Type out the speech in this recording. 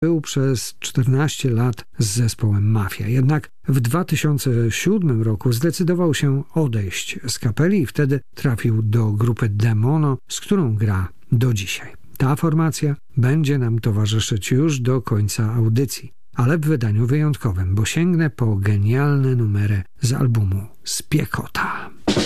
był przez 14 lat z zespołem Mafia. Jednak w 2007 roku zdecydował się odejść z kapeli i wtedy trafił do grupy Demono, z którą gra do dzisiaj. Ta formacja będzie nam towarzyszyć już do końca audycji, ale w wydaniu wyjątkowym, bo sięgnę po genialne numery z albumu Spiekota.